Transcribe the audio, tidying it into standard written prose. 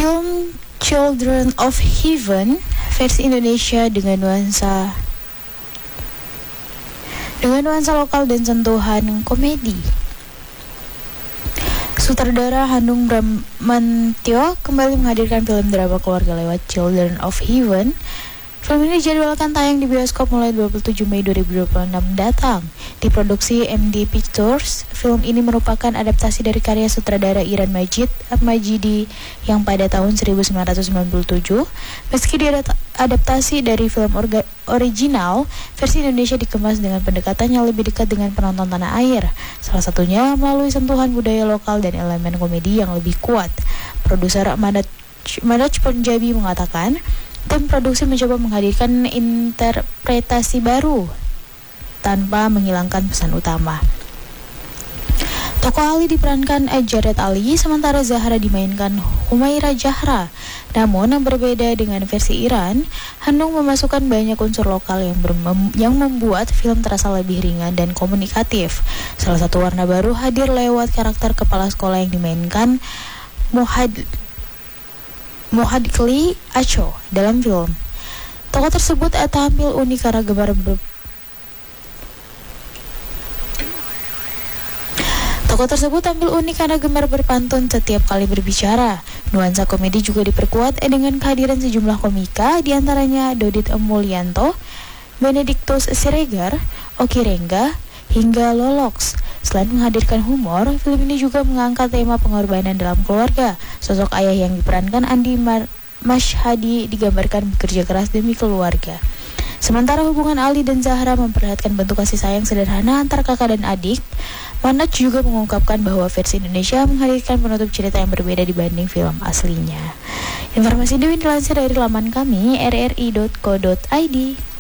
Film Children of Heaven versi Indonesia dengan nuansa lokal dan sentuhan komedi. Sutradara Hanung Bramantyo kembali menghadirkan film drama keluarga lewat Children of Heaven. Film ini dijadwalkan tayang di bioskop mulai 27 Mei 2026 datang. Diproduksi MD Pictures, film ini merupakan adaptasi dari karya sutradara Iran Majidi yang pada tahun 1997. Meski diadaptasi dari film original, versi Indonesia dikemas dengan pendekatan yang lebih dekat dengan penonton tanah air. Salah satunya melalui sentuhan budaya lokal dan elemen komedi yang lebih kuat. Produser Manoj Punjabi mengatakan, tim produksi mencoba menghadirkan interpretasi baru tanpa menghilangkan pesan utama. Tokoh Ali diperankan Jared Ali, sementara Zahra dimainkan Humaira Jahra. Namun yang berbeda dengan versi Iran, Hanung memasukkan banyak unsur lokal yang membuat film terasa lebih ringan dan komunikatif. Salah satu warna baru hadir lewat karakter kepala sekolah yang dimainkan Mohadkli Acho dalam film. Tokoh tersebut tampil unik karena gemar berpantun setiap kali berbicara. Nuansa komedi juga diperkuat dengan kehadiran sejumlah komika, diantaranya Dodit Mulyanto, Benediktus Siregar, Oki Rengga, hingga Lolox. Selain menghadirkan humor, film ini juga mengangkat tema pengorbanan dalam keluarga. Sosok ayah yang diperankan Andi Mashhadi digambarkan bekerja keras demi keluarga. Sementara hubungan Ali dan Zahra memperlihatkan bentuk kasih sayang sederhana antar kakak dan adik. Manoj juga mengungkapkan bahwa versi Indonesia menghadirkan penutup cerita yang berbeda dibanding film aslinya. Informasi ini dilansir dari laman kami rri.co.id.